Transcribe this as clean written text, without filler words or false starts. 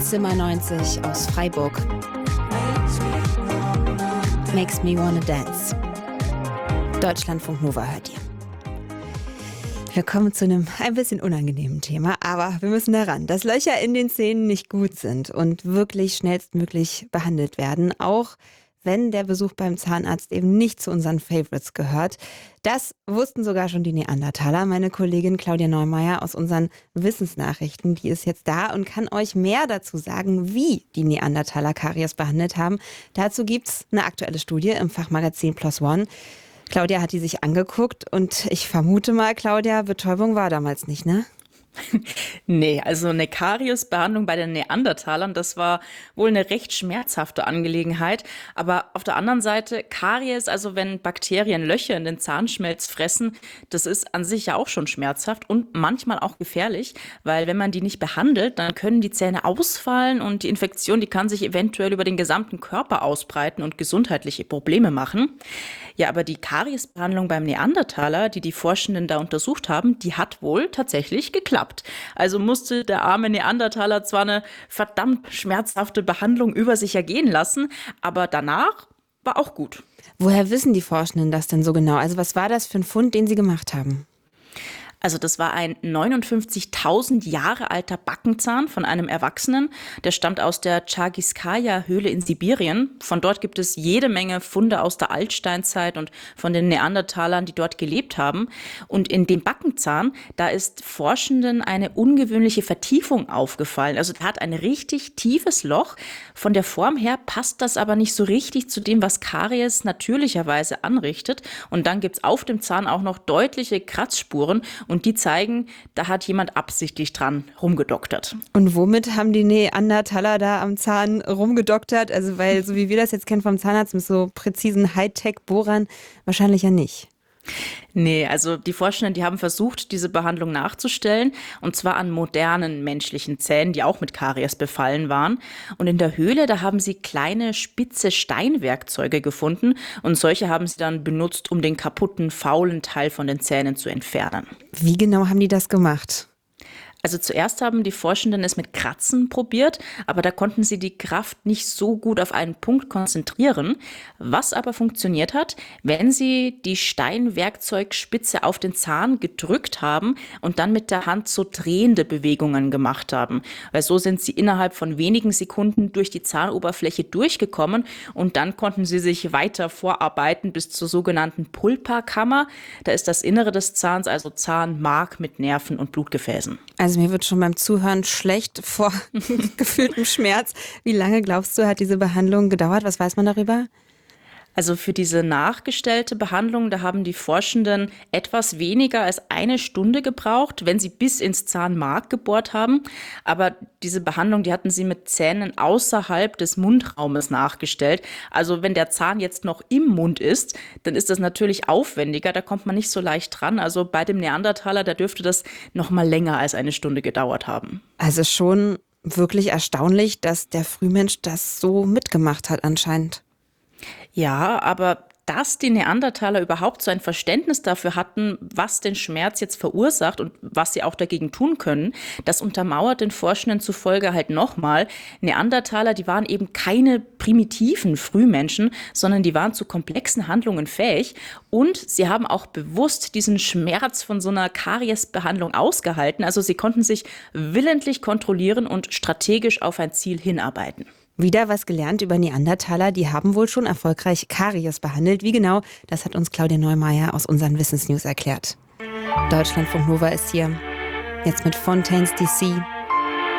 Zimmer 90 aus Freiburg. Makes me wanna dance. Deutschlandfunk Nova hört ihr. Wir kommen zu einem ein bisschen unangenehmen Thema, aber wir müssen daran, dass Löcher in den Zähnen nicht gut sind und wirklich schnellstmöglich behandelt werden, auch wenn der Besuch beim Zahnarzt eben nicht zu unseren Favorites gehört. Das wussten sogar schon die Neandertaler. Meine Kollegin Claudia Neumeier aus unseren Wissensnachrichten, die ist jetzt da und kann euch mehr dazu sagen, wie die Neandertaler Karies behandelt haben. Dazu gibt's eine aktuelle Studie im Fachmagazin PLOS ONE. Claudia hat die sich angeguckt und ich vermute mal, Claudia, Betäubung war damals nicht, ne? Nee, also eine Kariesbehandlung bei den Neandertalern, das war wohl eine recht schmerzhafte Angelegenheit. Aber auf der anderen Seite, Karies, also wenn Bakterien Löcher in den Zahnschmelz fressen, das ist an sich ja auch schon schmerzhaft und manchmal auch gefährlich, weil wenn man die nicht behandelt, dann können die Zähne ausfallen und die Infektion, die kann sich eventuell über den gesamten Körper ausbreiten und gesundheitliche Probleme machen. Ja, aber die Kariesbehandlung beim Neandertaler, die Forschenden da untersucht haben, die hat wohl tatsächlich geklappt. Also musste der arme Neandertaler zwar eine verdammt schmerzhafte Behandlung über sich ergehen lassen, aber danach war auch gut. Woher wissen die Forschenden das denn so genau? Also was war das für ein Fund, den sie gemacht haben? Also das war ein 59.000 Jahre alter Backenzahn von einem Erwachsenen. Der stammt aus der Chargiskaya-Höhle in Sibirien. Von dort gibt es jede Menge Funde aus der Altsteinzeit und von den Neandertalern, die dort gelebt haben. Und in dem Backenzahn, da ist Forschenden eine ungewöhnliche Vertiefung aufgefallen. Also der hat ein richtig tiefes Loch. Von der Form her passt das aber nicht so richtig zu dem, was Karies natürlicherweise anrichtet. Und dann gibt's auf dem Zahn auch noch deutliche Kratzspuren. Und die zeigen, da hat jemand absichtlich dran rumgedoktert. Und womit haben die Neandertaler da am Zahn rumgedoktert? Also weil, so wie wir das jetzt kennen vom Zahnarzt, mit so präzisen Hightech-Bohrern, wahrscheinlich ja nicht. Nee, also die Forschenden, die haben versucht, diese Behandlung nachzustellen, und zwar an modernen menschlichen Zähnen, die auch mit Karies befallen waren. Und in der Höhle, da haben sie kleine, spitze Steinwerkzeuge gefunden und solche haben sie dann benutzt, um den kaputten, faulen Teil von den Zähnen zu entfernen. Wie genau haben die das gemacht? Also zuerst haben die Forschenden es mit Kratzen probiert, aber da konnten sie die Kraft nicht so gut auf einen Punkt konzentrieren. Was aber funktioniert hat, wenn sie die Steinwerkzeugspitze auf den Zahn gedrückt haben und dann mit der Hand so drehende Bewegungen gemacht haben. Weil so sind sie innerhalb von wenigen Sekunden durch die Zahnoberfläche durchgekommen und dann konnten sie sich weiter vorarbeiten bis zur sogenannten Pulpa-Kammer. Da ist das Innere des Zahns, also Zahnmark mit Nerven und Blutgefäßen. Also mir wird schon beim Zuhören schlecht vor gefühltem Schmerz. Wie lange, glaubst du, hat diese Behandlung gedauert? Was weiß man darüber? Also für diese nachgestellte Behandlung, da haben die Forschenden etwas weniger als 1 Stunde gebraucht, wenn sie bis ins Zahnmark gebohrt haben. Aber diese Behandlung, die hatten sie mit Zähnen außerhalb des Mundraumes nachgestellt. Also wenn der Zahn jetzt noch im Mund ist, dann ist das natürlich aufwendiger, da kommt man nicht so leicht dran. Also bei dem Neandertaler, da dürfte das noch mal länger als 1 Stunde gedauert haben. Also schon wirklich erstaunlich, dass der Frühmensch das so mitgemacht hat anscheinend. Ja, aber dass die Neandertaler überhaupt so ein Verständnis dafür hatten, was den Schmerz jetzt verursacht und was sie auch dagegen tun können, das untermauert den Forschenden zufolge halt nochmal. Neandertaler, die waren eben keine primitiven Frühmenschen, sondern die waren zu komplexen Handlungen fähig und sie haben auch bewusst diesen Schmerz von so einer Kariesbehandlung ausgehalten. Also sie konnten sich willentlich kontrollieren und strategisch auf ein Ziel hinarbeiten. Wieder was gelernt über Neandertaler, die haben wohl schon erfolgreich Karies behandelt. Wie genau, das hat uns Claudia Neumeier aus unseren Wissensnews erklärt. Deutschlandfunk Nova ist hier. Jetzt mit Fontaines DC.